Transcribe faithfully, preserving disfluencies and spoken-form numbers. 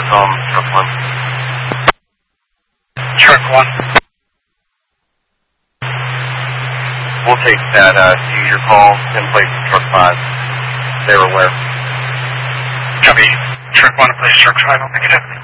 from truck one. Truck one. We'll take that uh, seizure call in place of truck five. They were where? Copy. Truck one, place truck five, I'll pick it up.